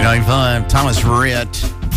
Z95, Thomas Rhett,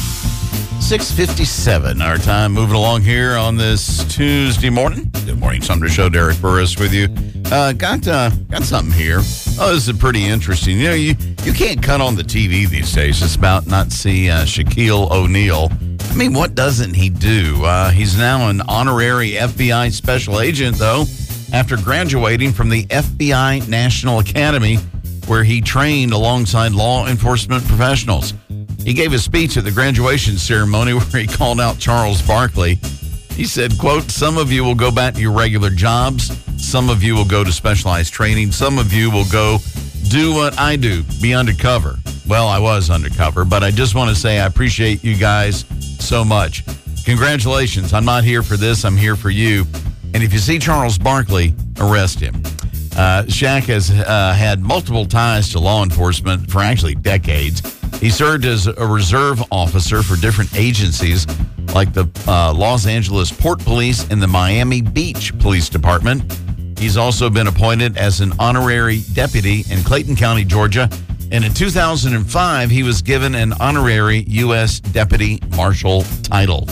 6:57 our time. Moving along here on this Tuesday morning. Good morning, Sumter Show. Derek Burris with you. Got something here. Oh, this is pretty interesting. You know, you can't cut on the TV these days. It's about not to see Shaquille O'Neal. I mean, what doesn't he do? He's now an honorary FBI special agent, though, after graduating from the FBI National Academy, where he trained alongside law enforcement professionals. He gave a speech at the graduation ceremony where he called out Charles Barkley. He said, quote, "Some of you will go back to your regular jobs. Some of you will go to specialized training. Some of you will go do what I do, be undercover." Well, I was undercover, but I just want to say I appreciate you guys so much. Congratulations. I'm not here for this. I'm here for you. And if you see Charles Barkley, arrest him. Shaq has had multiple ties to law enforcement for actually decades. He served as a reserve officer for different agencies like the Los Angeles Port Police and the Miami Beach Police Department. He's also been appointed as an honorary deputy in Clayton County, Georgia. And in 2005, he was given an honorary U.S. Deputy Marshal title.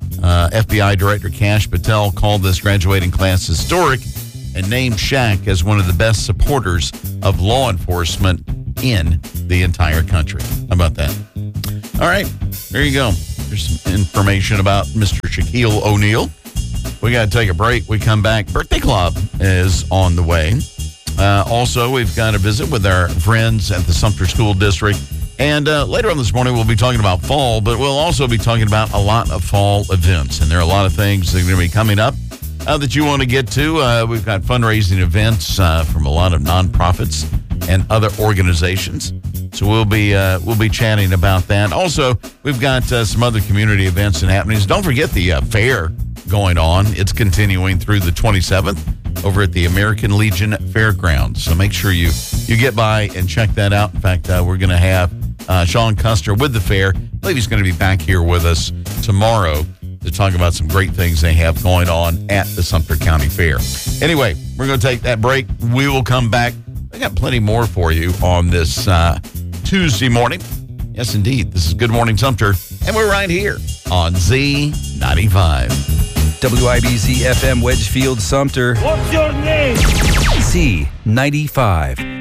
FBI Director Kash Patel called this graduating class historic and named Shaq as one of the best supporters of law enforcement in the entire country. How about that? All right, there you go. There's some information about Mr. Shaquille O'Neal. We got to take a break. We come back. Birthday Club is on the way. Also, we've got a visit with our friends at the Sumter School District. And later on this morning, we'll be talking about fall, but we'll also be talking about a lot of fall events. And there are a lot of things that are going to be coming up that you want to get to. We've got fundraising events from a lot of nonprofits and other organizations. So we'll be chatting about that. Also, we've got some other community events and happenings. Don't forget the fair going on. It's continuing through the 27th over at the American Legion Fairgrounds. So make sure you get by and check that out. In fact, we're going to have Sean Custer with the fair. I believe he's going to be back here with us tomorrow to talk about some great things they have going on at the Sumter County Fair. Anyway, we're going to take that break. We will come back. I got plenty more for you on this Tuesday morning. Yes, indeed. This is Good Morning Sumter, and we're right here on Z95. WIBZ FM Wedgefield Sumter. What's your name? Z95.